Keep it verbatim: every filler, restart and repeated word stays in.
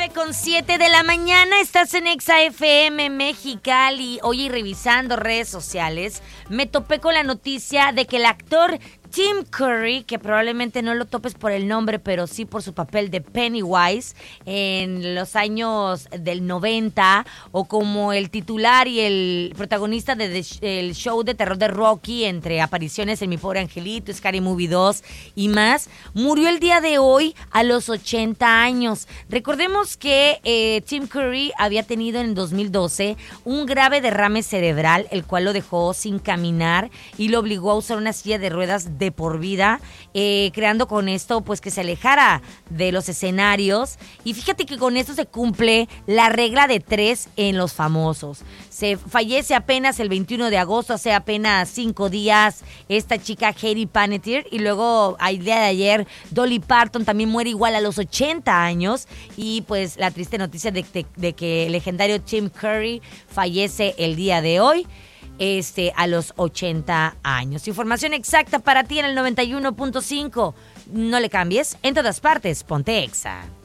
nueve con siete de la mañana, estás en Exa F M Mexicali. Oye, y revisando redes sociales, me topé con la noticia de que el actor Tim Curry, que probablemente no lo topes por el nombre, pero sí por su papel de Pennywise en los años del noventa, o como el titular y el protagonista del de, show de terror de Rocky, entre apariciones en Mi Pobre Angelito, Scary Movie dos y más, murió el día de hoy a los ochenta años. Recordemos que eh, Tim Curry había tenido en dos mil doce un grave derrame cerebral, el cual lo dejó sin caminar y lo obligó a usar una silla de ruedas de por vida, eh, creando con esto pues que se alejara de los escenarios. Y fíjate que con esto se cumple la regla de tres en los famosos. Se fallece apenas el veintiuno de agosto, hace apenas cinco días, esta chica Katy Panettiere, y luego el día de ayer Dolly Parton también muere igual a los ochenta años, y pues la triste noticia de, de, de que el legendario Tim Curry fallece el día de hoy, Este, a los ochenta años. Información exacta para ti en el noventa y uno punto cinco. No le cambies, en todas partes, ponte Exa.